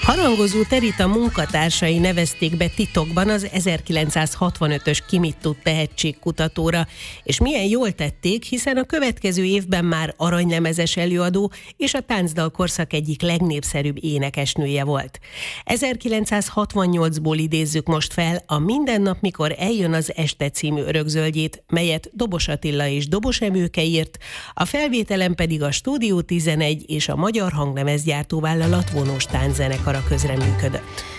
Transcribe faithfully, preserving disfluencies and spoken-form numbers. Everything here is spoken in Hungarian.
Harangozó Terita munkatársai nevezték be titokban az ezerkilencszázhatvanötös Ki mit tud tehetségkutatóra, és milyen jól tették, hiszen a következő évben már aranylemezes előadó és a táncdal korszak egyik legnépszerűbb énekesnője volt. ezerkilencszázhatvannyolcból idézzük most fel a Minden nap, mikor eljön az este című örökzöldjét, melyet Dobos Attila és Dobos Emőke írt, a felvételen pedig a Stúdió tizenegy és a Magyar Hanglemezgyártó Vállalat vonós tánczenekara közreműködött.